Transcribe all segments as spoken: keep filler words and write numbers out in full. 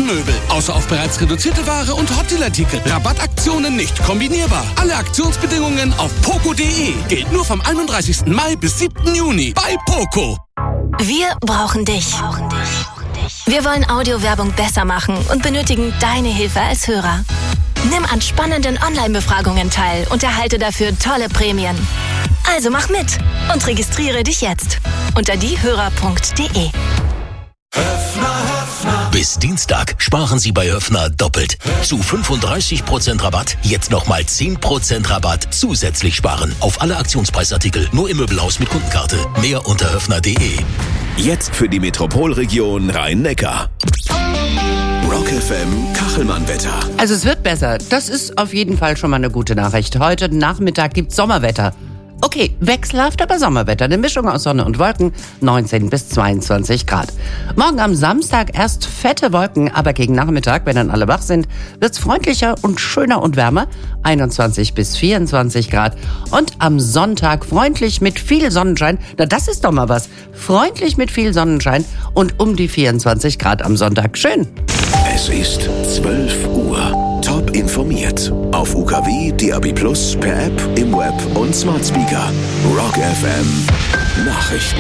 Möbel. Außer auf bereits reduzierte Ware und Hot-Deal-Artikel. Rabattaktionen nicht kombinierbar. Alle Aktionsbedingungen auf poco punkt de. Gilt nur vom einunddreißigsten Mai bis siebten Juni bei Poco. Wir brauchen dich. Wir wollen Audiowerbung besser machen und benötigen deine Hilfe als Hörer. Nimm an spannenden Online-Befragungen teil und erhalte dafür tolle Prämien. Also mach mit und registriere dich jetzt unter diehörer punkt de. Bis Dienstag sparen Sie bei Höffner doppelt. Zu fünfunddreißig Prozent Rabatt, jetzt nochmal zehn Prozent Rabatt zusätzlich sparen. Auf alle Aktionspreisartikel, nur im Möbelhaus mit Kundenkarte. Mehr unter höffner punkt de. Jetzt für die Metropolregion Rhein-Neckar. Rock F M Kachelmann-Wetter. Also es wird besser. Das ist auf jeden Fall schon mal eine gute Nachricht. Heute Nachmittag gibt's Sommerwetter. Okay, wechselhaft, aber Sommerwetter. Eine Mischung aus Sonne und Wolken, neunzehn bis zweiundzwanzig Grad. Morgen am Samstag erst fette Wolken, aber gegen Nachmittag, wenn dann alle wach sind, wird's freundlicher und schöner und wärmer, einundzwanzig bis vierundzwanzig Grad. Und am Sonntag freundlich mit viel Sonnenschein, na das ist doch mal was, freundlich mit viel Sonnenschein und um die vierundzwanzig Grad am Sonntag. Schön. Es ist zwölf Uhr. Top informiert. Auf U K W, D A B plus, per App, im Web und Smart Speaker. Rock F M Nachrichten.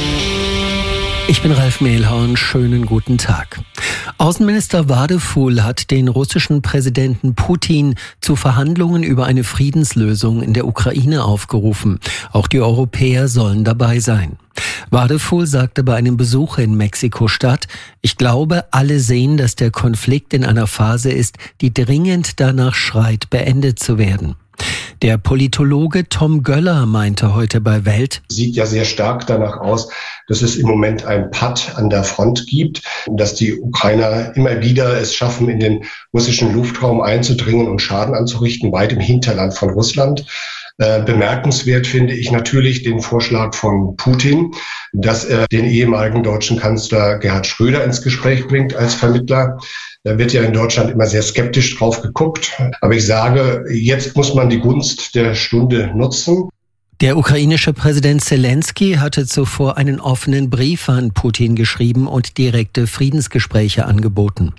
Ich bin Ralf Mehlhorn, schönen guten Tag. Außenminister Wadefuhl hat den russischen Präsidenten Putin zu Verhandlungen über eine Friedenslösung in der Ukraine aufgerufen. Auch die Europäer sollen dabei sein. Wadefuhl sagte bei einem Besuch in Mexiko-Stadt: Ich glaube, alle sehen, dass der Konflikt in einer Phase ist, die dringend danach schreit, beendet zu werden. Der Politologe Tom Göller meinte heute bei Welt: Sieht ja sehr stark danach aus, dass es im Moment ein Patt an der Front gibt, dass die Ukrainer immer wieder es schaffen, in den russischen Luftraum einzudringen und Schaden anzurichten, weit im Hinterland von Russland. Äh, bemerkenswert finde ich natürlich den Vorschlag von Putin, dass er den ehemaligen deutschen Kanzler Gerhard Schröder ins Gespräch bringt als Vermittler. Da wird ja in Deutschland immer sehr skeptisch drauf geguckt. Aber ich sage, jetzt muss man die Gunst der Stunde nutzen. Der ukrainische Präsident Zelensky hatte zuvor einen offenen Brief an Putin geschrieben und direkte Friedensgespräche angeboten.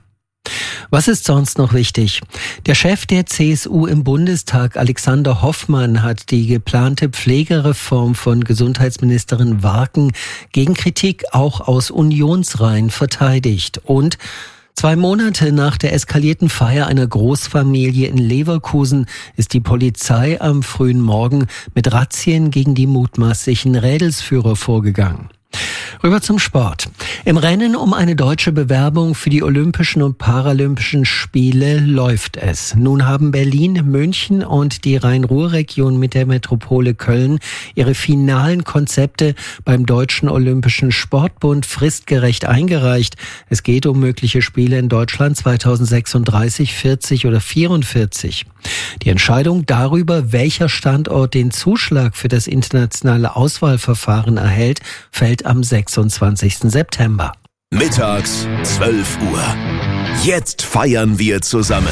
Was ist sonst noch wichtig? Der Chef der C S U im Bundestag, Alexander Hoffmann, hat die geplante Pflegereform von Gesundheitsministerin Warken gegen Kritik auch aus Unionsreihen verteidigt. Und zwei Monate nach der eskalierten Feier einer Großfamilie in Leverkusen ist die Polizei am frühen Morgen mit Razzien gegen die mutmaßlichen Rädelsführer vorgegangen. Rüber zum Sport. Im Rennen um eine deutsche Bewerbung für die Olympischen und Paralympischen Spiele läuft es. Nun haben Berlin, München und die Rhein-Ruhr-Region mit der Metropole Köln ihre finalen Konzepte beim Deutschen Olympischen Sportbund fristgerecht eingereicht. Es geht um mögliche Spiele in Deutschland zweitausendsechsunddreißig, vierzig oder vierundvierzig. Die Entscheidung darüber, welcher Standort den Zuschlag für das internationale Auswahlverfahren erhält, fällt am sechsundzwanzigsten September. Mittags zwölf Uhr. Jetzt feiern wir zusammen.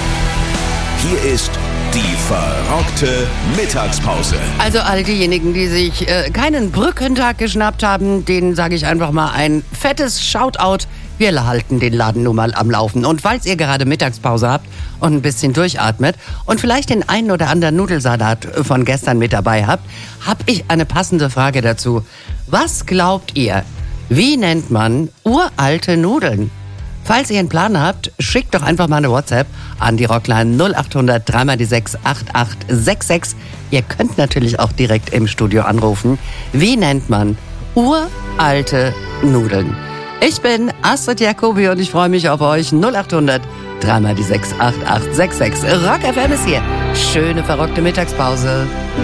Hier ist die verrockte Mittagspause. Also all diejenigen, die sich äh, keinen Brückentag geschnappt haben, denen sage ich einfach mal ein fettes Shoutout. Wir halten den Laden nun mal am Laufen. Und falls ihr gerade Mittagspause habt und ein bisschen durchatmet und vielleicht den einen oder anderen Nudelsalat von gestern mit dabei habt, habe ich eine passende Frage dazu. Was glaubt ihr, wie nennt man uralte Nudeln? Falls ihr einen Plan habt, schickt doch einfach mal eine WhatsApp an die Rockline null acht hundert drei mal die sechs acht acht sechs sechs. Ihr könnt natürlich auch direkt im Studio anrufen. Wie nennt man uralte Nudeln? Ich bin Astrid Jacobi und ich freue mich auf euch. null acht hundert drei mal die sechs acht acht sechs sechs. Rock F M ist hier. Schöne verrockte Mittagspause.